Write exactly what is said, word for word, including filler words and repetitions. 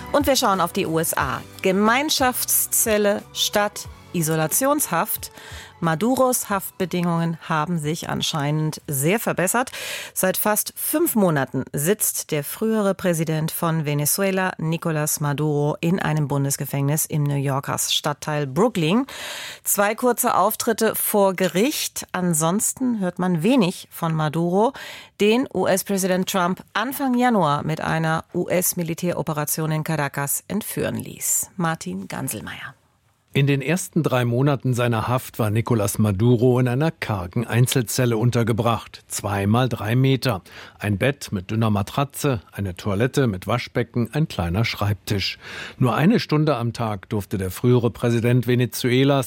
Und wir schauen auf die U S A. Gemeinschaftszelle statt Isolationshaft. Maduros Haftbedingungen haben sich anscheinend sehr verbessert. Seit fast fünf Monaten sitzt der frühere Präsident von Venezuela, Nicolás Maduro, in einem Bundesgefängnis im New Yorker Stadtteil Brooklyn. Zwei kurze Auftritte vor Gericht. Ansonsten hört man wenig von Maduro, den U S-Präsident Trump Anfang Januar mit einer U S-Militäroperation in Caracas entführen ließ. Martin Ganselmeier. In den ersten drei Monaten seiner Haft war Nicolás Maduro in einer kargen Einzelzelle untergebracht. Zwei mal drei Meter. Ein Bett mit dünner Matratze, eine Toilette mit Waschbecken, ein kleiner Schreibtisch. Nur eine Stunde am Tag durfte der frühere Präsident Venezuelas